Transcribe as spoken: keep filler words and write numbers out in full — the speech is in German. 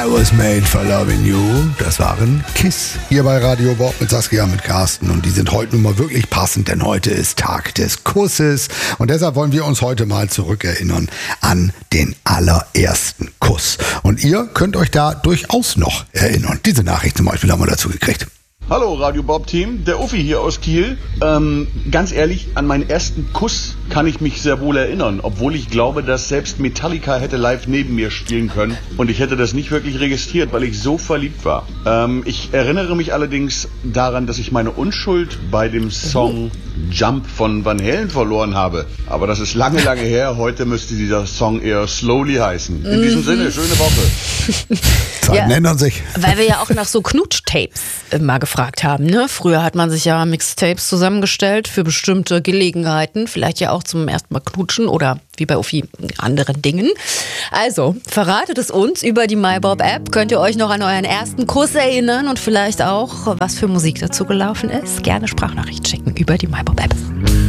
I was made for loving you. Das waren Kiss hier bei Radio Bob mit Saskia, mit Carsten. Und die sind heute nun mal wirklich passend, denn heute ist Tag des Kusses. Und deshalb wollen wir uns heute mal zurückerinnern an den allerersten Kuss. Und ihr könnt euch da durchaus noch erinnern. Diese Nachricht zum Beispiel haben wir dazu gekriegt. Hallo Radio Bob Team, der Uffi hier aus Kiel. Ähm, ganz ehrlich, an meinen ersten Kuss kann ich mich sehr wohl erinnern, obwohl ich glaube, dass selbst Metallica hätte live neben mir spielen können und ich hätte das nicht wirklich registriert, weil ich so verliebt war. Ähm, ich erinnere mich allerdings daran, dass ich meine Unschuld bei dem Song Jump von Van Halen verloren habe. Aber das ist lange, lange her. Heute müsste dieser Song eher Slowly heißen. In diesem Sinne, schöne Woche. Zeiten ja, ändern sich. Weil wir ja auch nach so Knutsch-Tapes äh, mal gefragt haben. Ne? Früher hat man sich ja Mixtapes zusammengestellt für bestimmte Gelegenheiten. Vielleicht ja auch zum ersten Mal knutschen oder wie bei Uffi anderen Dingen. Also, verratet es uns über die MyBob-App. Könnt ihr euch noch an euren ersten Kuss erinnern und vielleicht auch, was für Musik dazu gelaufen ist? Gerne Sprachnachricht schicken über die MyBob-App.